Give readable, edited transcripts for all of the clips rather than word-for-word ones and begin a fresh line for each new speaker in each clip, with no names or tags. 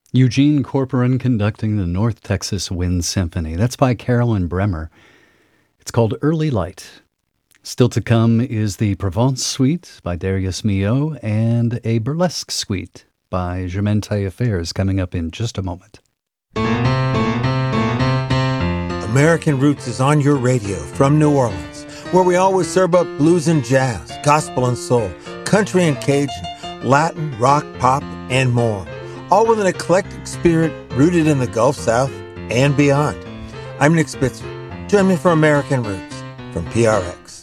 Eugene Corporon conducting the North Texas Wind Symphony. That's by Carolyn Bremer. It's called Early Light. Still to come is the Provence Suite by Darius Milhaud and a burlesque suite by Germaine Taillefer coming up in just a moment.
American Roots is on your radio from New Orleans, where we always serve up blues and jazz, gospel and soul, country and Cajun, Latin, rock, pop, and more, all with an eclectic spirit rooted in the Gulf South and beyond. I'm Nick Spitzer. Join me for American Roots from PRX.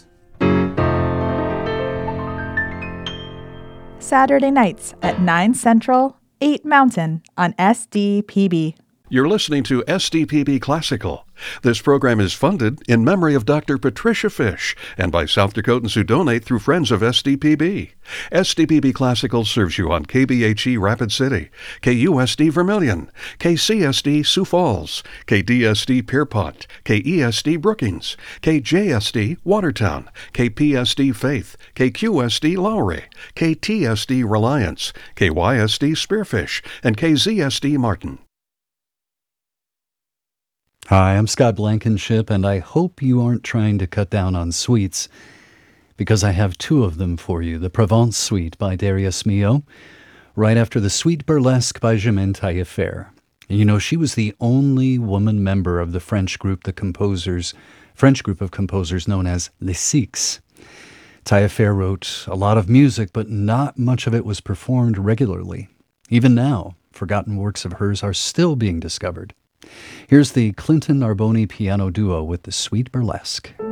Saturday nights at 9 Central, 8 Mountain on SDPB.
You're listening to SDPB Classical. This program is funded in memory of Dr. Patricia Fish and by South Dakotans who donate through Friends of SDPB. SDPB Classical serves you on KBHE Rapid City, KUSD Vermilion, KCSD Sioux Falls, KDSD Pierpont, KESD Brookings, KJSD Watertown, KPSD Faith, KQSD Lowry, KTSD Reliance, KYSD Spearfish, and KZSD Martin.
Hi, I'm Scott Blankenship, and I hope you aren't trying to cut down on sweets, because I have two of them for you. The Provence Suite by Darius Milhaud, right after the Suite Burlesque by Germaine Taillefer. You know, she was the only woman member of the French group of composers known as Les Six. Taillefer wrote a lot of music, but not much of it was performed regularly. Even now, forgotten works of hers are still being discovered. Here's the Clinton Arboni piano duo with the Suite Burlesque.